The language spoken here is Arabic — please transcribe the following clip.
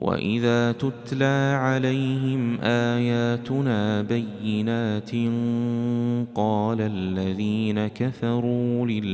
وإذا تتلى عليهم آياتنا بينات قال الذين كفروا